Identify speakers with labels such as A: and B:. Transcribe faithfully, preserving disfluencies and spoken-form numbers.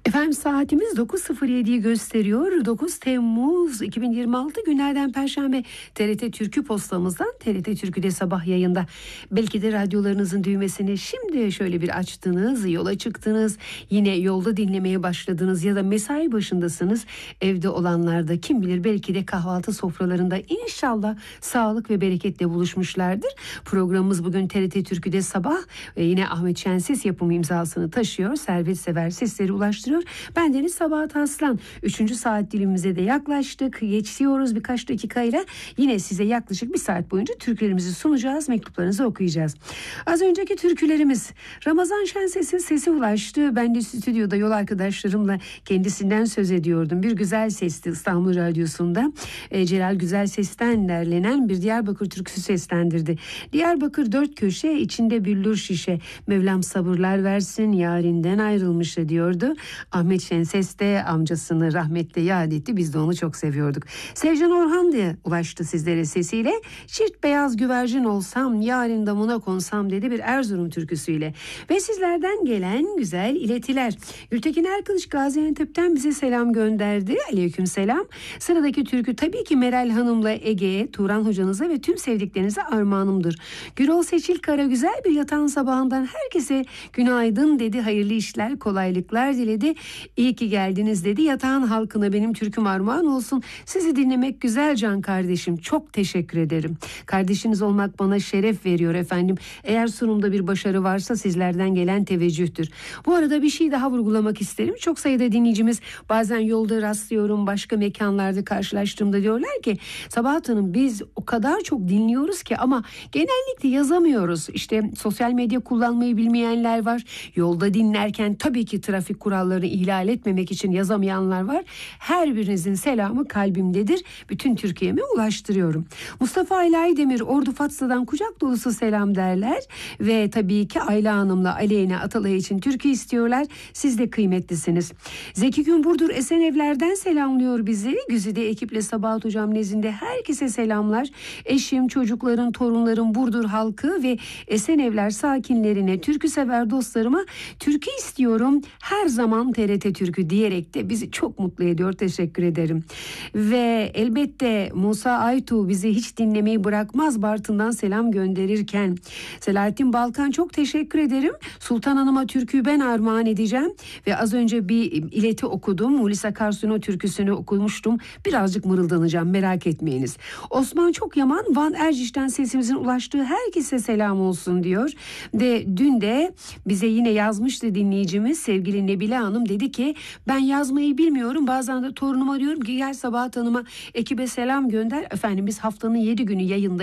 A: Efendim saatimiz dokuz sıfır yediyi gösteriyor. dokuz Temmuz iki bin yirmi altı günlerden Perşembe. T R T Türkü postamızdan T R T Türkü'de sabah yayında. Belki de radyolarınızın düğmesini şimdi şöyle bir açtınız, yola çıktınız. Yine yolda dinlemeye başladınız ya da mesai başındasınız. Evde olanlar da kim bilir belki de kahvaltı sofralarında inşallah sağlık ve bereketle buluşmuşlardır. Programımız bugün T R T Türkü'de sabah ve yine Ahmet Şenses yapımı imzasını taşıyor. Servet Sever sesleri ulaştırıyor. Ben Deniz Sabahat Aslan. Üçüncü saat dilimimize de yaklaştık. Geçiyoruz birkaç dakikayla. Yine size yaklaşık bir saat boyunca türkülerimizi sunacağız. Mektuplarınızı okuyacağız. Az önceki türkülerimiz Ramazan Şenses'in sesi ulaştı. Ben de stüdyoda yol arkadaşlarımla kendisinden söz ediyordum. Bir güzel sesti İstanbul Radyosu'nda. E, Celal Güzel Ses'ten derlenen bir Diyarbakır türküsü seslendirdi. Diyarbakır dört köşe içinde büllür şişe. Mevlam sabırlar versin yarinden ayrılmış diyordu. Ahmet Şenses de amcasını rahmetle yad etti. Biz de onu çok seviyorduk. Sevcan Orhan diye ulaştı sizlere sesiyle. Çift beyaz güvercin olsam yarın damına konsam dedi bir Erzurum türküsüyle. Ve sizlerden gelen güzel iletiler. Gültekin Erkılıç Gaziantep'ten bize selam gönderdi. Aleyküm selam. Sıradaki türkü tabii ki Meral Hanım'la Ege'ye, Turan hocanıza ve tüm sevdiklerinize armağanımdır. Gürol Seçil Kara güzel bir yatağın sabahından herkese günaydın dedi. Hayırlı işler, kolaylıklar diledi. İyi ki geldiniz dedi. Yatağın halkına benim türküm armağan olsun. Sizi dinlemek güzel can kardeşim. Çok teşekkür ederim. Kardeşiniz olmak bana şeref veriyor efendim. Eğer sunumda bir başarı varsa sizlerden gelen teveccühtür. Bu arada bir şey daha vurgulamak isterim. Çok sayıda dinleyicimiz bazen yolda rastlıyorum, başka mekanlarda karşılaştığımda diyorlar ki Sabahat Hanım biz o kadar çok dinliyoruz ki ama genellikle yazamıyoruz. İşte sosyal medya kullanmayı bilmeyenler var. Yolda dinlerken tabii ki trafik kurallarını ihlal etmemek için yazamayanlar var. Her birinizin selamı kalbimdedir. Bütün Türkiye'me ulaştırıyorum. Mustafa İlahi Demir Ordu Fatsa'dan kucak dolusu selam derler. Ve tabii ki Ayla Hanım'la Aleyna Atalay için türkü istiyorlar. Siz de kıymetlisiniz. Zeki Günburdur Esenevler'den selamlıyor bizi. Güzide ekiple Sabahat Hocam nezdinde herkese selamlar. Eşim, çocukların, torunların, Burdur halkı ve Esenevler sakinlerine, türkü sever dostlarıma türkü istiyorum. Her zaman T R T Türkü diyerek de bizi çok mutlu ediyor. Teşekkür ederim. Ve elbette Musa Aytu bizi hiç dinlemeyi bırakmaz. Bartın'dan selam gönderirken Selahattin Balkan çok teşekkür ederim. Sultan Hanım'a türküyü ben armağan edeceğim. Ve az önce bir ileti okudum. Mulis Akarsu'nun o türküsünü okumuştum. Birazcık mırıldanacağım merak etmeyiniz. Osman Çokyaman Van Erciş'ten sesimizin ulaştığı herkese selam olsun diyor. Ve dün de bize yine yazmıştı dinleyicimiz sevgili Nebile Hanım dedi ki ben yazmayı bilmiyorum. Bazen de torunuma diyorum ki gel Sabahat Hanım'a ekibe selam gönder. Efendim biz haftanın yedi günü yayında